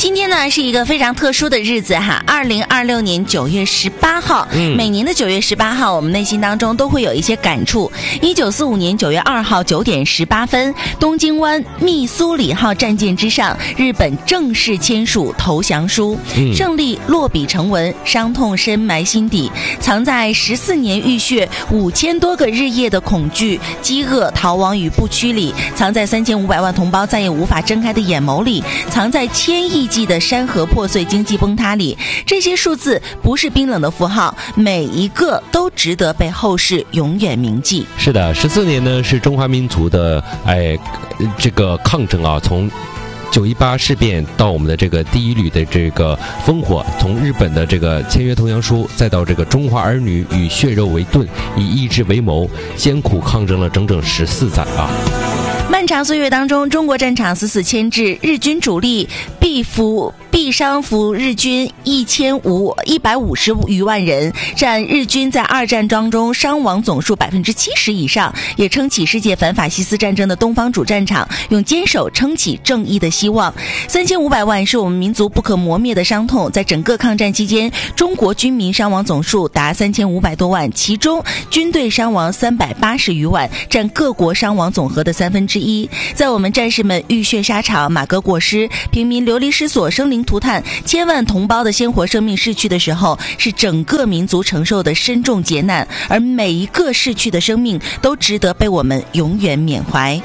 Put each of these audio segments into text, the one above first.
今天呢是一个非常特殊的日子哈，2026年9月18号。每年的9月18号，我们内心当中都会有一些感触。1945年9月2号9点18分，东京湾密苏里号战舰之上，日本正式签署投降书，胜利落笔成文，伤痛深埋心底，藏在14年浴血5000多个日夜的恐惧、饥饿、逃亡与不屈里，藏在3500万同胞再也无法睁开的眼眸里，藏在1000亿计的山河破碎、经济崩塌里。这些数字不是冰冷的符号，每一个都值得被后世永远铭记。 是的，14年呢是中华民族的这个抗争啊，从918事变到我们的这个第一旅的这个烽火，从日本的这个签约投降书，再到这个中华儿女以血肉为盾，以意志为谋，艰苦抗争了整整14载啊。 漫长岁月当中，中国战场死死牵制，日军主力毙伤俘日军150余万人，占日军在2战当中伤亡总数70%以上，也撑起世界反法西斯战争的东方主战场，用坚守撑起正义的希望。3500万是我们民族不可磨灭的伤痛，在整个抗战期间，中国军民伤亡总数达3500多万，其中军队伤亡380余万，占各国伤亡总和的1/3。在我们战士们浴血沙场、马革裹尸、平民流离失所、生灵涂炭，千万同胞的鲜活生命逝去的时候，是整个民族承受的深重劫难，而每一个逝去的生命都值得被我们永远缅怀。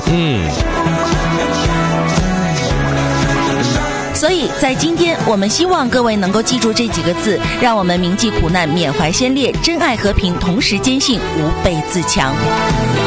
所以在今天，我们希望各位能够记住这几个字，让我们铭记苦难，缅怀先烈，珍爱和平，同时坚信无备自强。